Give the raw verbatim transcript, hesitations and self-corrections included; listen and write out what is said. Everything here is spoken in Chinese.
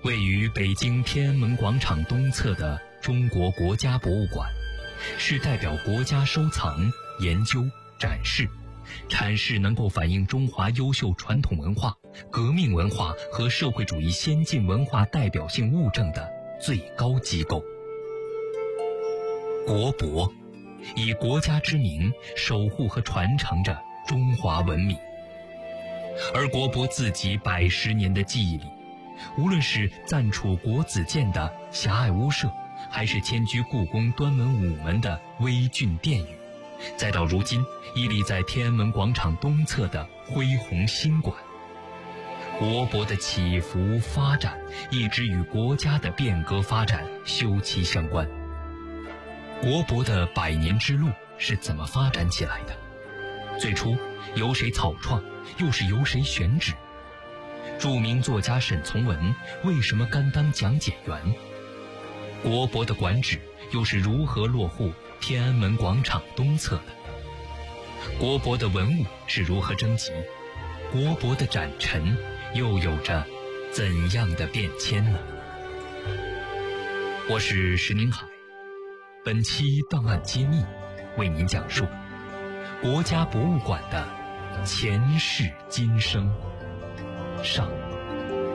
位于北京天安门广场东侧的中国国家博物馆，是代表国家收藏、研究、展示、阐释能够反映中华优秀传统文化、革命文化和社会主义先进文化代表性物证的最高机构。国博以国家之名守护和传承着中华文明，而国博自己百十年的记忆里，无论是暂处国子监的狭隘屋舍，还是迁居故宫端门午门的微峻殿宇，再到如今屹立在天安门广场东侧的恢宏新馆，国博的起伏发展一直与国家的变革发展休戚相关。国博的百年之路是怎么发展起来的？最初由谁草创，又是由谁选址？著名作家沈从文为什么甘当讲解员？国博的馆址又是如何落户天安门广场东侧的？国博的文物是如何征集？国博的展陈又有着怎样的变迁呢？我是石宁海，本期档案揭秘为您讲述国家博物馆的前世今生上。